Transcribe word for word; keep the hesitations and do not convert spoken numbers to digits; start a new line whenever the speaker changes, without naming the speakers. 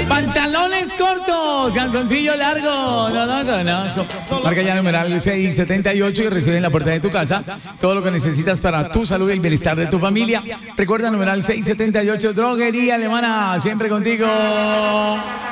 Pantalones cortos, calzoncillo largo. No, no conozco. Marca ya numeral seis setenta y ocho y recibe en la puerta de tu casa todo lo que necesitas para tu salud y el bienestar de tu familia. Recuerda numeral seis setenta y ocho, Droguería Alemana, siempre contigo.